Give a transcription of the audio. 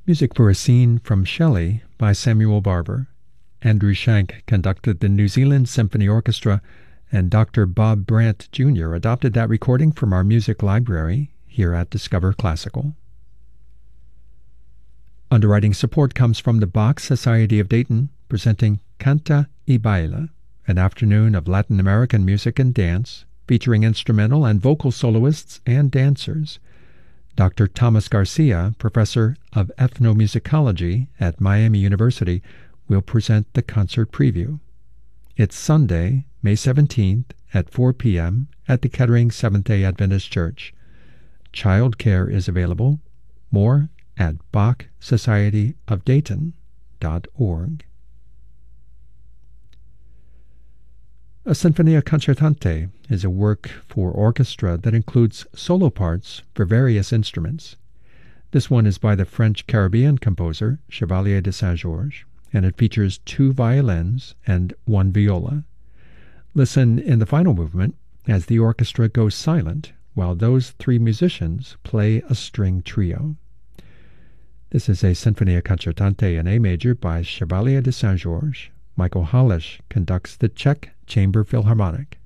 Music for a Scene from Shelley by Samuel Barber. Andrew Shank conducted the New Zealand Symphony Orchestra, and Dr. Bob Brandt Jr. adopted that recording from our music library here at Discover Classical. Underwriting support comes from the Bach Society of Dayton, presenting Canta y Baila, an afternoon of Latin American music and dance, featuring instrumental and vocal soloists and dancers. Dr. Thomas Garcia, professor of ethnomusicology at Miami University, will present the concert preview. It's Sunday, May 17th at 4 p.m. at the Kettering Seventh-day Adventist Church. Child care is available. More at BachSocietyofDayton.org. A Sinfonia Concertante is a work for orchestra that includes solo parts for various instruments. This one is by the French Caribbean composer Chevalier de Saint-Georges, and it features 2 violins and 1 viola. Listen in the final movement as the orchestra goes silent while those 3 musicians play a string trio. This is a Sinfonia Concertante in A major by Chevalier de Saint-Georges. Michael Halisch conducts the Czech Chamber Philharmonic.